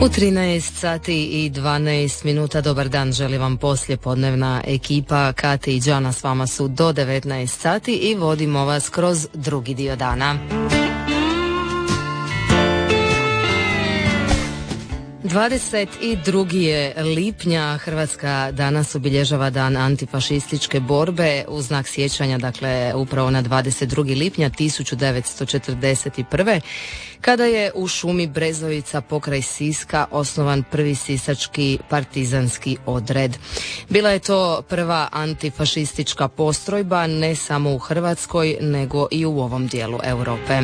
U 13 sati i 12 minuta, dobar dan, želim vam poslijepodnevna ekipa. Kati i Đana s vama su do 19 sati i vodimo vas kroz drugi dio dana. 22. je lipnja, Hrvatska danas obilježava dan antifašističke borbe u znak sjećanja, dakle upravo na 22. lipnja 1941. kada je u šumi Brezovica pokraj Siska osnovan prvi sisački partizanski odred. Bila je to prva antifašistička postrojba ne samo u Hrvatskoj nego i u ovom dijelu Europe.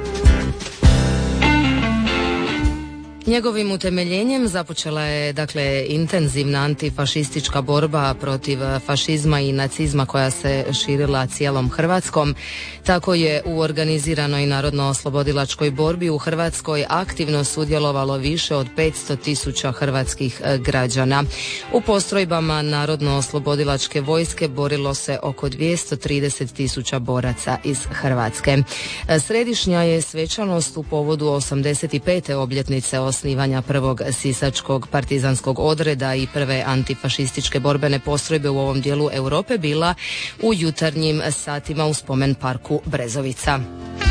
Njegovim utemeljenjem započela je dakle intenzivna antifašistička borba protiv fašizma i nacizma koja se širila cijelom Hrvatskom. Tako je u organiziranoj narodno-oslobodilačkoj borbi u Hrvatskoj aktivno sudjelovalo više od 500.000 hrvatskih građana. U postrojbama Narodno-oslobodilačke vojske borilo se oko 230.000 boraca iz Hrvatske. Središnja je svečanost u povodu 85. obljetnice osnivanja prvog sisačkog partizanskog odreda i prve antifašističke borbene postrojbe u ovom dijelu Europe bila u jutarnjim satima u spomen parku Brezovica.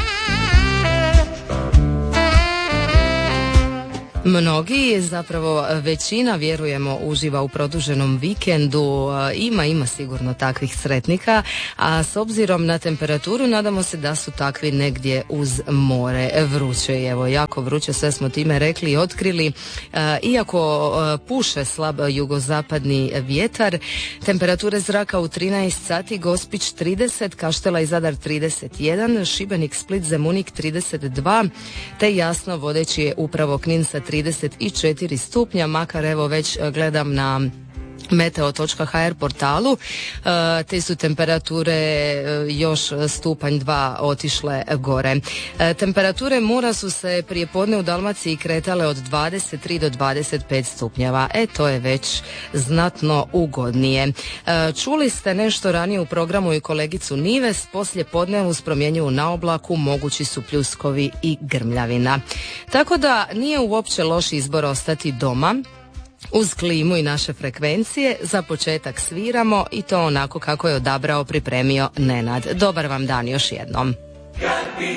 Mnogi, zapravo većina, vjerujemo, uživa u produženom vikendu. Ima sigurno takvih sretnika, a s obzirom na temperaturu nadamo se da su takvi negdje uz more. Vruće je, evo, jako vruće, sve smo time rekli i otkrili. Iako puše slab jugozapadni vjetar, temperature zraka u 13 sati, Gospić 30, Kaštela i Zadar 31, Šibenik, Split, Zemunik 32, te jasno vodeći je upravo Knin sa 34 stupnja, makar evo već gledam na meteo.hr portalu, te su temperature još stupanj 2 otišle gore. Temperature mora su se prije podne u Dalmaciji kretale od 23 do 25 stupnjeva. To je već znatno ugodnije. Čuli ste nešto ranije u programu i kolegicu Nives, poslije podne uz promjenjivu na oblaku mogući su pljuskovi i grmljavina. Tako da nije uopće loš izbor ostati doma. Uz klimu i naše frekvencije za početak sviramo i to onako kako je odabrao, pripremio Nenad. Dobar vam dan još jednom.